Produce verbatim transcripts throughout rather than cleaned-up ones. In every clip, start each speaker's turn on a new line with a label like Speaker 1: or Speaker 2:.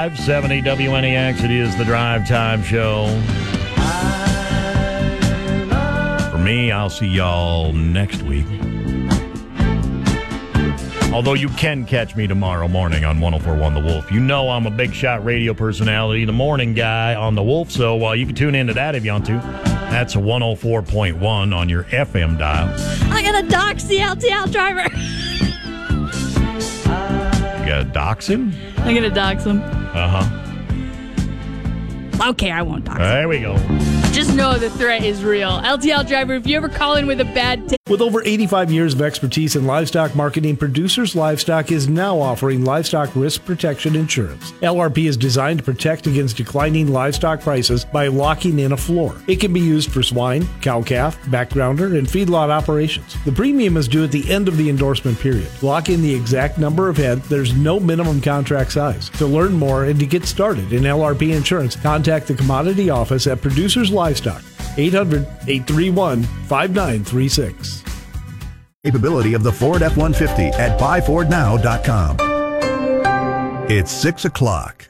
Speaker 1: five seventy W N E X. It is the Drive Time Show. For me, I'll see y'all next week. Although you can catch me tomorrow morning on one oh four point one The Wolf. You know I'm a big shot radio personality, the morning guy on The Wolf, so uh, you can tune into that if you want to. That's a one oh four point one on your F M dial.
Speaker 2: I gotta dox the L T L driver.
Speaker 1: You gotta dox him?
Speaker 2: I'm gonna dox him.
Speaker 1: Uh-huh.
Speaker 2: Okay, I won't dox him.
Speaker 1: There we go.
Speaker 2: Just know the threat is real. L T L driver, if you ever call in with a bad tip.
Speaker 3: With over eighty-five years of expertise in livestock marketing, Producers Livestock is now offering livestock risk protection insurance. L R P is designed to protect against declining livestock prices by locking in a floor. It can be used for swine, cow-calf, backgrounder, and feedlot operations. The premium is due at the end of the endorsement period. Lock in the exact number of head. There's no minimum contract size. To learn more and to get started in L R P insurance, contact the Commodity Office at Producers Livestock, eight hundred, eight three one, five nine three six.
Speaker 4: Capability of the Ford F one fifty at buy ford now dot com. It's six o'clock.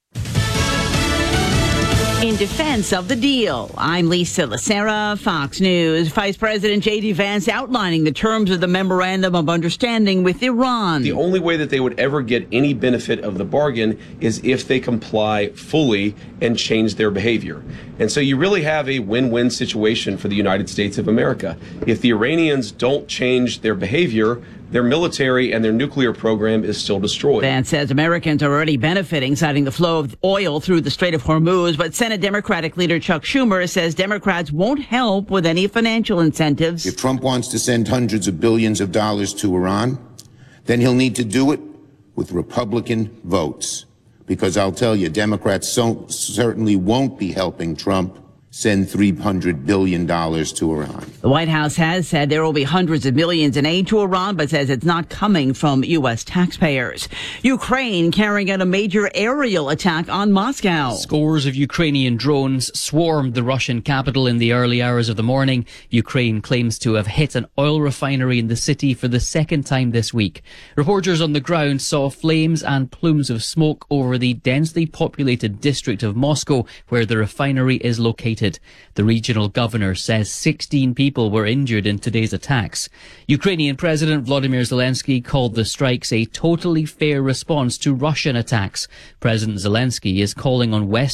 Speaker 5: In defense of the deal, I'm Lisa Lacera, Fox News. Vice President J D. Vance outlining the terms of the Memorandum of Understanding with Iran.
Speaker 6: The only way that they would ever get any benefit of the bargain is if they comply fully and change their behavior. And so you really have a win-win situation for the United States of America. If the Iranians don't change their behavior, their military and their nuclear program is still destroyed.
Speaker 5: Vance says Americans are already benefiting, citing the flow of oil through the Strait of Hormuz. But Senate Democratic leader Chuck Schumer says Democrats won't help with any financial incentives.
Speaker 7: If Trump wants to send hundreds of billions of dollars to Iran, then he'll need to do it with Republican votes. Because I'll tell you, Democrats so, certainly won't be helping Trump send three hundred billion dollars to Iran.
Speaker 5: The White House has said there will be hundreds of millions in aid to Iran, but says it's not coming from U S taxpayers. Ukraine carrying out a major aerial attack on Moscow.
Speaker 8: Scores of Ukrainian drones swarmed the Russian capital in the early hours of the morning. Ukraine claims to have hit an oil refinery in the city for the second time this week. Reporters on the ground saw flames and plumes of smoke over the densely populated district of Moscow, where the refinery is located. The regional governor says sixteen people were injured in today's attacks. Ukrainian President Volodymyr Zelensky called the strikes a totally fair response to Russian attacks. President Zelensky is calling on West